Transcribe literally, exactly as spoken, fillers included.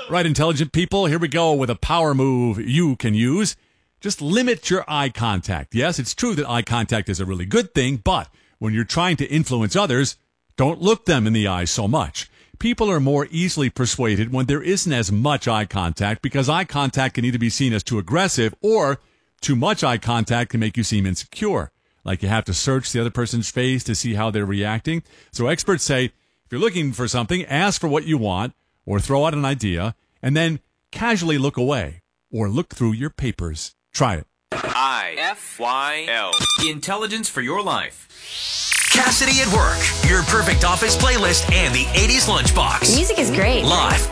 Right, intelligent people, here we go with a power move you can use. Just limit your eye contact. Yes, it's true that eye contact is a really good thing, but when you're trying to influence others, don't look them in the eye so much. People are more easily persuaded when there isn't as much eye contact because eye contact can either be seen as too aggressive or too much eye contact can make you seem insecure. Like you have to search the other person's face to see how they're reacting. So experts say, if you're looking for something, ask for what you want or throw out an idea and then casually look away or look through your papers. Try it. I F Y L. Intelligence for your life. Cassidy at Work, your perfect office playlist and the eighties lunchbox. Music is great. Live